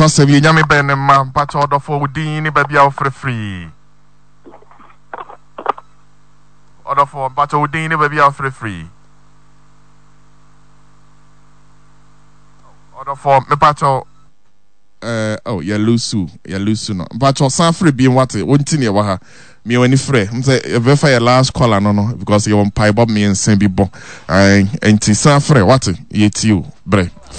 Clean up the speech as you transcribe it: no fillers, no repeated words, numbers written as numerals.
because if you nyame ben ma patch order for within baby out free order for patch within baby out free order for me patch ya lusu no patch san free be what won't near wa me when free say verify your last call no because you want pie bob me and send be bon and san free what yet you bre